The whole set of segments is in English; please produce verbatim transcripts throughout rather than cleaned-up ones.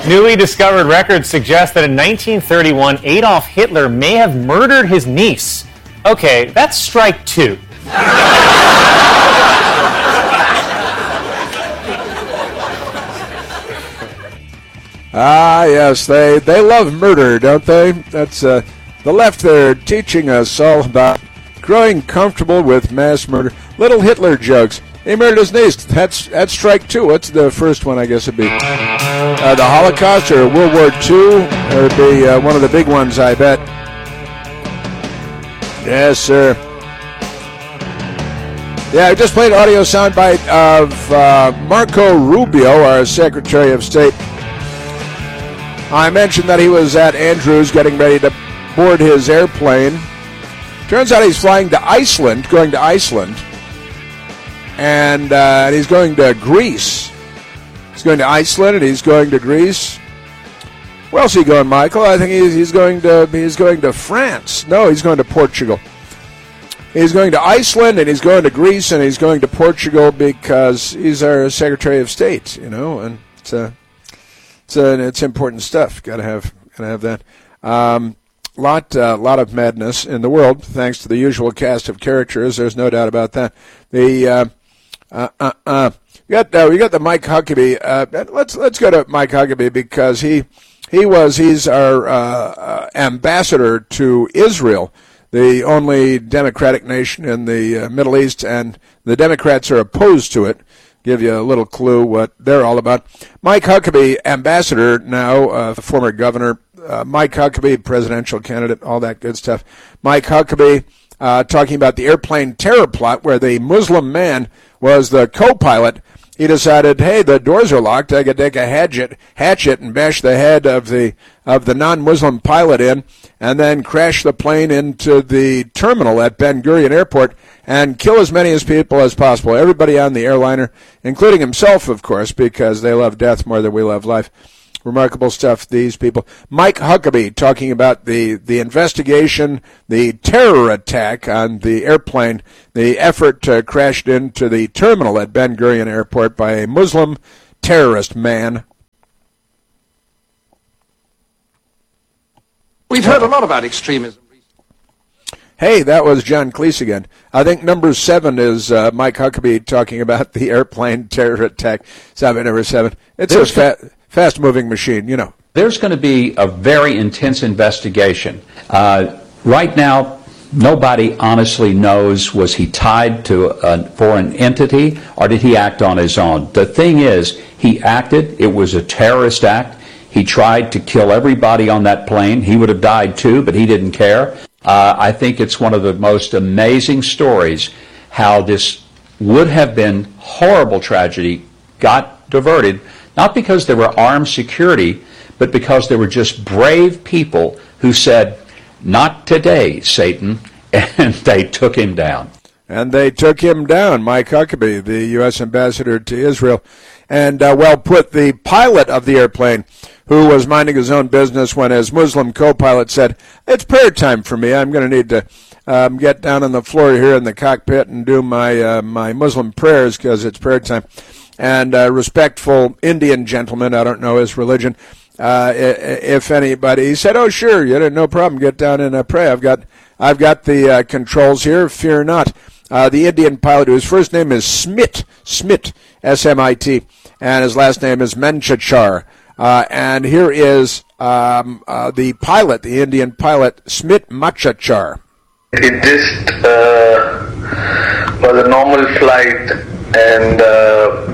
Newly discovered records suggest that in nineteen thirty-one, Adolf Hitler may have murdered his niece. Okay, that's strike two. Ah, yes, they, they love murder, don't they? That's uh, the left there teaching us all about growing comfortable with mass murder. Little Hitler jokes. He murdered his niece. That's that's strike two. What's the first one, I guess it'd be? Uh, the Holocaust or World War Two? Or it'd be uh, one of the big ones, I bet. Yes, sir. Yeah, I just played audio soundbite of uh, Marco Rubio, our Secretary of State. I mentioned that he was at Andrews getting ready to board his airplane. Turns out he's flying to Iceland, going to Iceland. And uh, he's going to Greece. He's going to Iceland and he's going to Greece. Where else is he going, Michael? I think he's, he's going to he's going to France. No, he's going to Portugal. He's going to Iceland and he's going to Greece and he's going to Portugal because he's our Secretary of State, you know, and it's a, it's a, it's important stuff. Got to have got to have that. Um, lot uh, lot of madness in the world, thanks to the usual cast of characters. There's no doubt about that. The uh, uh, uh, uh, we got uh, we got the Mike Huckabee. Uh, let's let's go to Mike Huckabee because he he was he's our uh, uh, ambassador to Israel, the only democratic nation in the uh, Middle East, and the Democrats are opposed to it. Give you a little clue what they're all about. Mike Huckabee, ambassador now, uh, former governor. Uh, Mike Huckabee, presidential candidate, all that good stuff. Mike Huckabee uh, talking about the airplane terror plot where the Muslim man was the co-pilot. He decided, hey, the doors are locked. I could take a hatchet, hatchet and bash the head of the of the non-Muslim pilot in, and then crash the plane into the terminal at Ben Gurion Airport and kill as many as people as possible. Everybody on the airliner, including himself, of course, because they love death more than we love life. Remarkable stuff, these people. Mike Huckabee talking about the, the investigation, the terror attack on the airplane, the effort to crash into the terminal at Ben Gurion Airport by a Muslim terrorist man. We've heard a lot about extremism. Hey, that was John Cleese again. I think number seven is uh, Mike Huckabee talking about the airplane terror attack. Seven, number seven. It's There's a fa- fast-moving machine, you know. There's going to be a very intense investigation. Uh, right now, nobody honestly knows, was he tied to a foreign entity or did he act on his own? The thing is, he acted. It was a terrorist act. He tried to kill everybody on that plane. He would have died too, but he didn't care. Uh, I think it's one of the most amazing stories how this would have been horrible tragedy got diverted, not because there were armed security, but because there were just brave people who said, not today, Satan, and they took him down. And they took him down, Mike Huckabee, the U S ambassador to Israel. And, uh, well put, the pilot of the airplane, who was minding his own business when his Muslim co-pilot said, it's prayer time for me. I'm going to need to um, get down on the floor here in the cockpit and do my uh, my Muslim prayers because it's prayer time. And a respectful Indian gentleman, I don't know his religion, uh, if anybody, he said, oh, sure, you no problem, get down and uh, pray. I've got I've got the uh, controls here, fear not. Uh, the Indian pilot, whose first name is Smit, Smit, S M I T, and his last name is Menchachar. Uh, and here is um, uh, the pilot, the Indian pilot, Smit Machachar. It just uh, was a normal flight, and uh,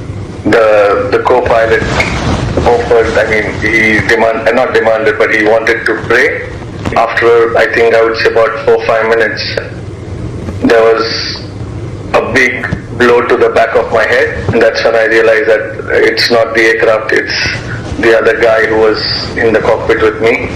the the co-pilot offered, I mean, he demand, not demanded, but he wanted to pray. After, I think I would say about four, five minutes, there was a big blow to the back of my head, and that's when I realized that it's not the aircraft, it's the other guy who was in the cockpit with me.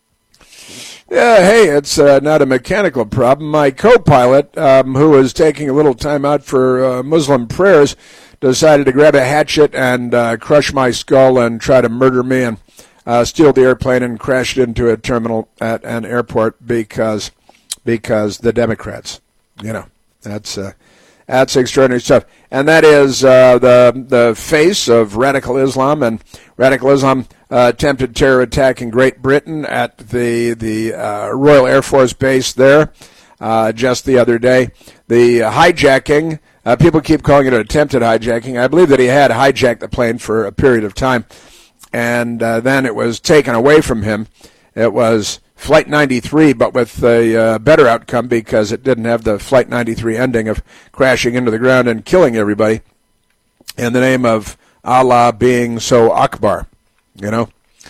Yeah, hey, it's uh, not a mechanical problem. My co-pilot, um, who was taking a little time out for uh, Muslim prayers, decided to grab a hatchet and uh, crush my skull and try to murder me and uh, steal the airplane and crash it into a terminal at an airport because because the Democrats, you know, that's uh, That's extraordinary stuff. And that is uh, the the face of radical Islam. And radical Islam uh, attempted terror attack in Great Britain at the, the uh, Royal Air Force Base there uh, just the other day. The hijacking, uh, people keep calling it an attempted hijacking. I believe that he had hijacked the plane for a period of time, and uh, then it was taken away from him. It was Flight ninety-three, but with a uh, better outcome because it didn't have the Flight ninety-three ending of crashing into the ground and killing everybody in the name of Allah being so Akbar, you know,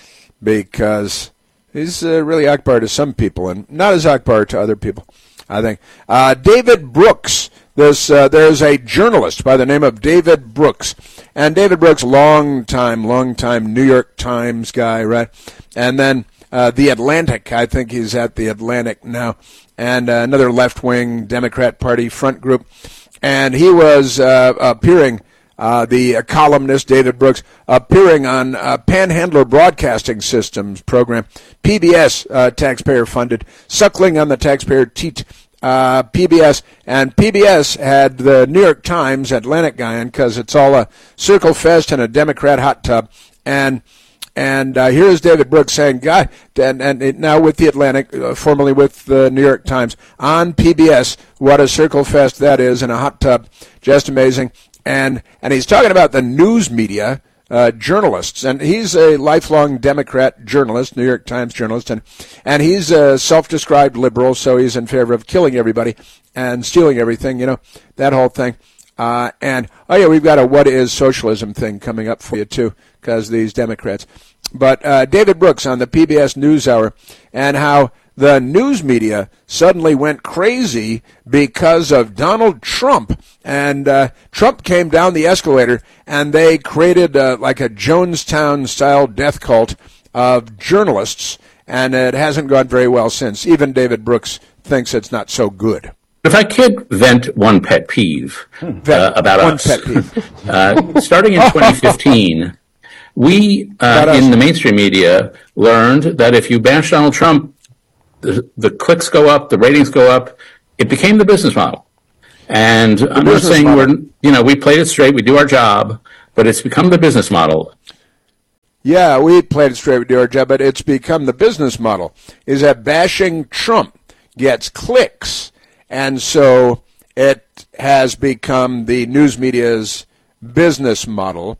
because he's uh, really Akbar to some people and not as Akbar to other people, I think. Uh, David Brooks, this uh, there's a journalist by the name of David Brooks, and David Brooks, long time, long time New York Times guy, right? And then Uh, the Atlantic, I think he's at the Atlantic now, and uh, another left-wing Democrat Party front group. And he was uh, appearing, uh, the uh, columnist David Brooks, appearing on uh, Panhandler Broadcasting Systems program, P B S, uh, taxpayer-funded, suckling on the taxpayer teat, uh, P B S. And P B S had the New York Times Atlantic guy in because it's all a circle fest and a Democrat hot tub. And And uh, here's David Brooks saying, "God," and, and it, now with the Atlantic, uh, formerly with the New York Times, on P B S, what a circle fest that is in a hot tub, just amazing. And and he's talking about the news media, uh, journalists, and he's a lifelong Democrat journalist, New York Times journalist, and and he's a self-described liberal, so he's in favor of killing everybody and stealing everything, you know, that whole thing. Uh, and, oh, yeah, we've got a what is socialism thing coming up for you, too, because these Democrats. But uh, David Brooks on the P B S NewsHour, and how the news media suddenly went crazy because of Donald Trump. And uh, Trump came down the escalator, and they created uh, like a Jonestown-style death cult of journalists, and it hasn't gone very well since. Even David Brooks thinks it's not so good. If I could vent one pet peeve uh, about one us. Pet peeve. uh, starting in twenty fifteen, we uh, in the mainstream media learned that if you bash Donald Trump, the, the clicks go up, the ratings go up. It became the business model. And the I'm not saying model. we're, you know, we played it straight, we do our job, but it's become the business model. Yeah, we played it straight, we do our job, but it's become the business model. Is that bashing Trump gets clicks. And so it has become the news media's business model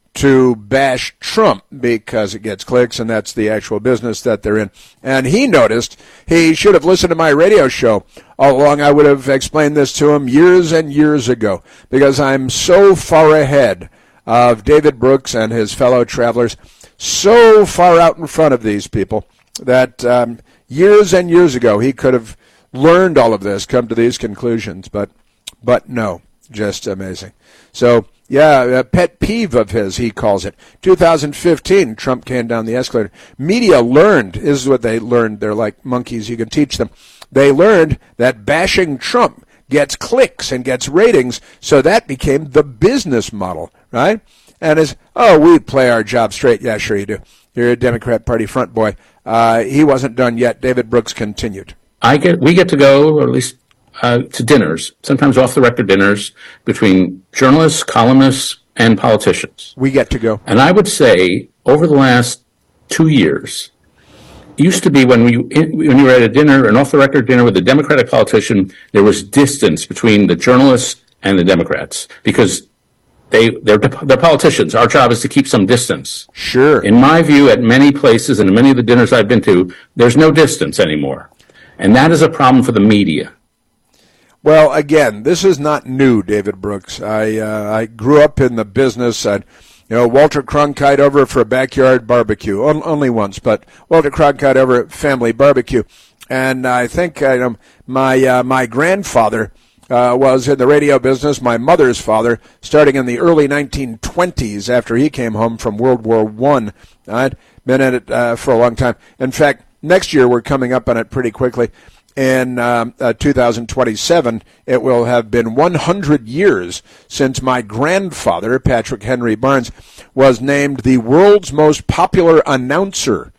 to bash Trump because it gets clicks, and that's the actual business that they're in. And he noticed he should have listened to my radio show all along. I would have explained this to him years and years ago because I'm so far ahead of David Brooks and his fellow travelers, so far out in front of these people that um, years and years ago he could have learned all of this, come to these conclusions, but but no, just amazing. So, yeah, a pet peeve of his, he calls it. two thousand fifteen, Trump came down the escalator. Media learned, this is what they learned, they're like monkeys, you can teach them. They learned that bashing Trump gets clicks and gets ratings, so that became the business model, right? And it's, oh, we play our job straight. Yeah, sure you do. You're a Democrat Party front boy. Uh, he wasn't done yet. David Brooks continued. I get, we get to go, or at least uh, to dinners, sometimes off-the-record dinners, between journalists, columnists, and politicians. We get to go. And I would say, over the last two years, it used to be when we when you were at a dinner, an off-the-record dinner with a Democratic politician, there was distance between the journalists and the Democrats, because they, they're, they're politicians. Our job is to keep some distance. Sure. In my view, at many places and many of the dinners I've been to, there's no distance anymore. And that is a problem for the media. Well, again, this is not new, David Brooks. I uh, I grew up in the business. I'd, you know, Walter Cronkite over for a backyard barbecue. O- only once, but Walter Cronkite over at family barbecue. And I think I, um, my uh, my grandfather uh, was in the radio business. My mother's father, starting in the early nineteen twenties, after he came home from World War One. I'd been in it uh, for a long time. In fact, next year, we're coming up on it pretty quickly. In um, uh, two thousand twenty-seven, it will have been one hundred years since my grandfather, Patrick Henry Barnes, was named the world's most popular announcer.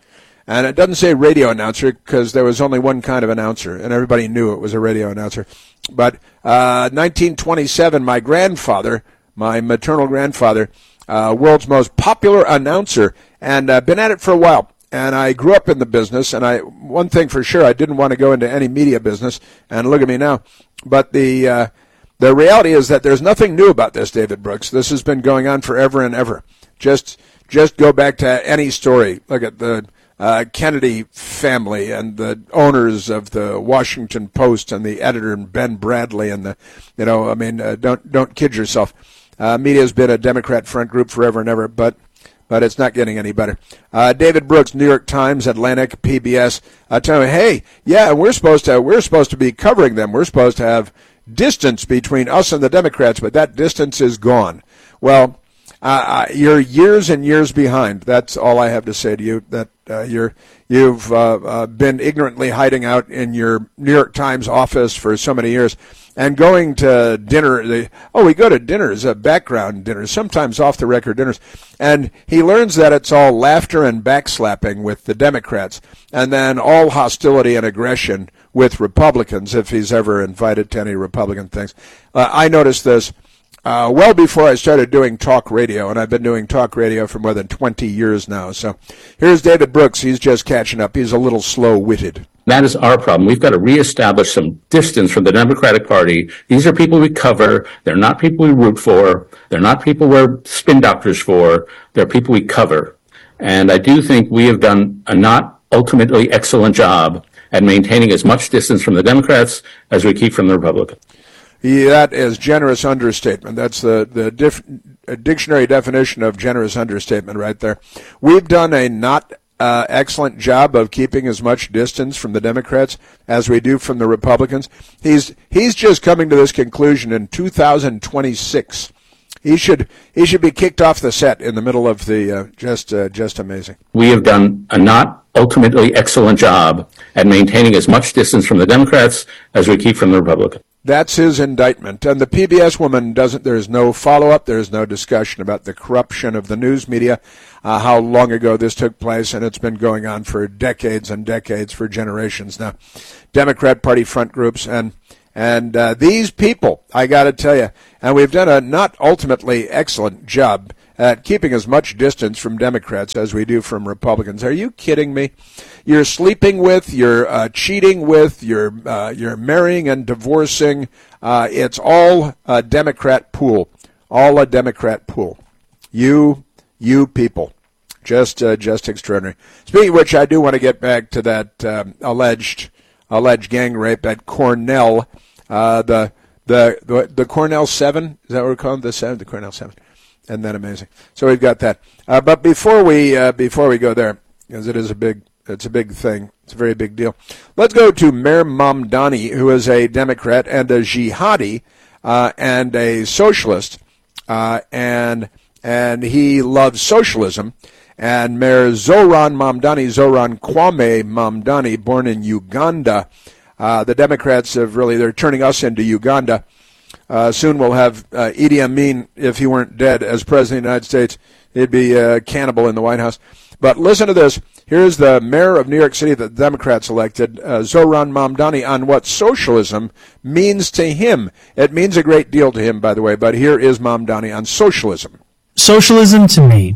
And it doesn't say radio announcer because there was only one kind of announcer, and everybody knew it was a radio announcer. But uh, nineteen twenty-seven, my grandfather, my maternal grandfather, uh, world's most popular announcer, and uh, been at it for a while. And I grew up in the business, and I one thing for sure, I didn't want to go into any media business, and look at me now. But the uh, the reality is that there's nothing new about this, David Brooks. This has been going on forever and ever. Just just go back to any story. Look at the uh, Kennedy family and the owners of the Washington Post and the editor Ben Bradley and the, you know, I mean, uh, don't don't kid yourself. Uh, media has been a Democrat front group forever and ever, but but it's not getting any better. Uh, David Brooks, New York Times, Atlantic, P B S, uh, tell me, hey, yeah, we're supposed to we're supposed to be covering them. We're supposed to have distance between us and the Democrats, but that distance is gone. Well, uh, you're years and years behind. That's all I have to say to you. That uh, you're you've uh, uh, been ignorantly hiding out in your New York Times office for so many years. And going to dinner, the, oh, we go to dinners, uh, background dinners, sometimes off-the-record dinners, and he learns that it's all laughter and backslapping with the Democrats, and then all hostility and aggression with Republicans, if he's ever invited to any Republican things. Uh, I noticed this uh, well before I started doing talk radio, and I've been doing talk radio for more than twenty years now. So here's David Brooks. He's just catching up. He's a little slow-witted. That is our problem. We've got to reestablish some distance from the Democratic Party. These are people we cover. They're not people we root for. They're not people we're spin doctors for. They're people we cover. And I do think we have done a not ultimately excellent job at maintaining as much distance from the Democrats as we keep from the Republicans. Yeah, that is generous understatement. That's the, the dif- dictionary definition of generous understatement right there. We've done a not Uh, excellent job of keeping as much distance from the Democrats as we do from the Republicans. He's he's just coming to this conclusion in two thousand twenty-six. He should he should be kicked off the set in the middle of the uh, just uh, just amazing. We have done a not ultimately excellent job at maintaining as much distance from the Democrats as we keep from the Republicans. That's his indictment. And the P B S woman doesn't, there's no follow-up, there's no discussion about the corruption of the news media, uh, how long ago this took place, and it's been going on for decades and decades, for generations now. Democrat Party front groups, and and uh, these people, I got to tell you, and we've done a not ultimately excellent job at keeping as much distance from Democrats as we do from Republicans. Are you kidding me? You're sleeping with, you're uh, cheating with, you're uh, you're marrying and divorcing. Uh, it's all a Democrat pool, all a Democrat pool. You, you people, just uh, just extraordinary. Speaking of which, I do want to get back to that um, alleged alleged gang rape at Cornell, uh, the, the the the Cornell Seven. Is that what we're calling the seven? The Cornell Seven. Isn't that amazing? So we've got that. Uh, but before we uh, before we go there, because it is a big it's a big thing, it's a very big deal. Let's go to Mayor Mamdani, who is a Democrat and a jihadi uh, and a socialist, uh, and and he loves socialism. And Mayor Zoran Mamdani, Zoran Kwame Mamdani, born in Uganda. Uh, the Democrats have really they're turning us into Uganda. Uh, soon we'll have uh, Idi Amin, if he weren't dead, as President of the United States. He'd be a cannibal in the White House. But listen to this. Here's the mayor of New York City that the Democrats elected, uh, Zoran Mamdani, on what socialism means to him. It means a great deal to him, by the way, but here is Mamdani on socialism. Socialism, to me,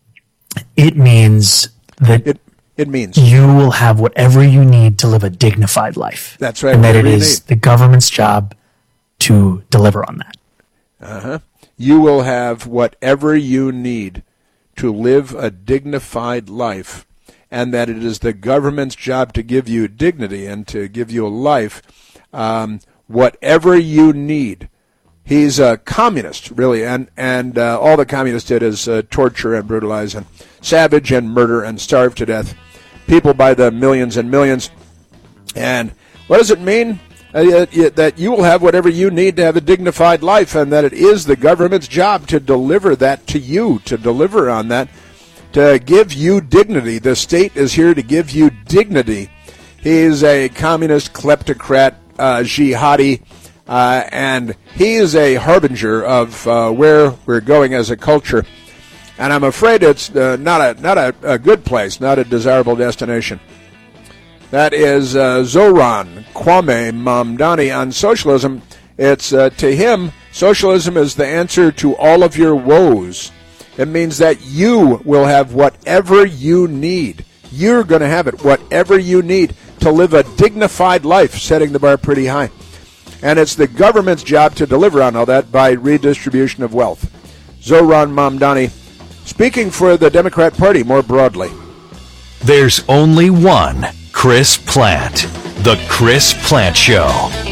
it means that it, it means you will have whatever you need to live a dignified life. That's right. And that it is the government's job to deliver on that. Uh-huh. You will have whatever you need to live a dignified life, and that it is the government's job to give you dignity and to give you a life, um, whatever you need. He's a communist, really, and, and uh, all the communists did is uh, torture and brutalize and savage and murder and starve to death people by the millions and millions. And what does it mean? Uh, that you will have whatever you need to have a dignified life, and that it is the government's job to deliver that to you, to deliver on that, to give you dignity. The state is here to give you dignity. He's a communist, kleptocrat, uh, jihadi, uh, and he is a harbinger of uh, where we're going as a culture. And I'm afraid it's uh, not a not a, a good place, not a desirable destination. That is uh, Zoran Kwame Mamdani on socialism. It's uh, to him, socialism is the answer to all of your woes. It means that you will have whatever you need. You're going to have it, whatever you need to live a dignified life, setting the bar pretty high. And it's the government's job to deliver on all that by redistribution of wealth. Zoran Mamdani, speaking for the Democrat Party more broadly. There's only one Chris Plante, The Chris Plante Show.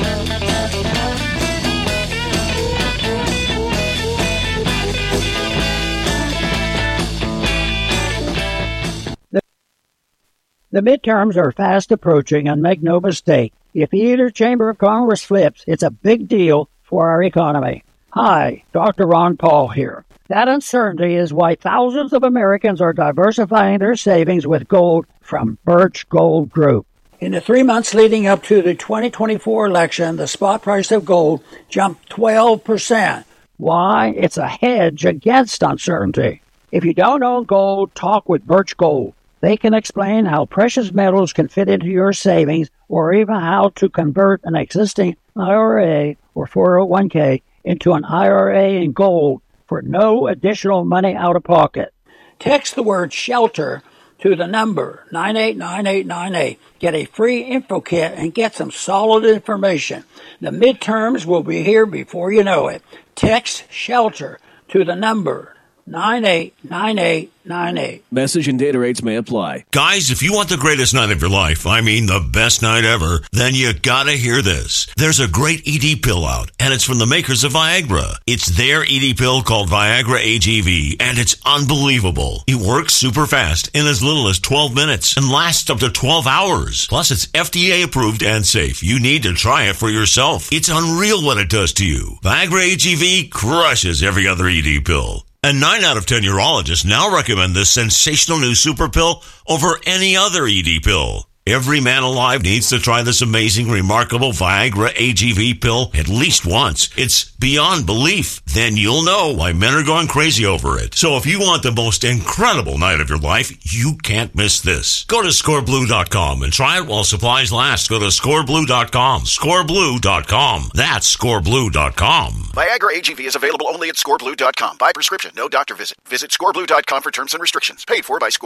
The midterms are fast approaching, and make no mistake, if either chamber of Congress flips, it's a big deal for our economy. Hi, Doctor Ron Paul here. That uncertainty is why thousands of Americans are diversifying their savings with gold from Birch Gold Group. In the three months leading up to the twenty twenty-four election, the spot price of gold jumped twelve percent. Why? It's a hedge against uncertainty. If you don't own gold, talk with Birch Gold. They can explain how precious metals can fit into your savings, or even how to convert an existing I R A or four oh one k into an I R A in gold for no additional money out of pocket. Text the word SHELTER to the number nine eight nine eight nine eight. Get a free info kit and get some solid information. The midterms will be here before you know it. Text SHELTER to the number nine eight nine eight nine eight. Message and data rates may apply. Guys, if you want the greatest night of your life, I mean the best night ever, then you gotta hear this. There's a great E D pill out, and it's from the makers of Viagra. It's their E D pill called Viagra A G V, and it's unbelievable. It works super fast in as little as twelve minutes and lasts up to twelve hours. Plus, it's F D A approved and safe. You need to try it for yourself. It's unreal what it does to you. Viagra A G V crushes every other E D pill. And nine out of ten urologists now recommend this sensational new super pill over any other E D pill. Every man alive needs to try this amazing, remarkable Viagra A G V pill at least once. It's beyond belief. Then you'll know why men are going crazy over it. So if you want the most incredible night of your life, you can't miss this. Go to score blue dot com and try it while supplies last. Go to score blue dot com. score blue dot com. That's score blue dot com. Viagra A G V is available only at score blue dot com. By prescription, no doctor visit. Visit score blue dot com for terms and restrictions. Paid for by Score.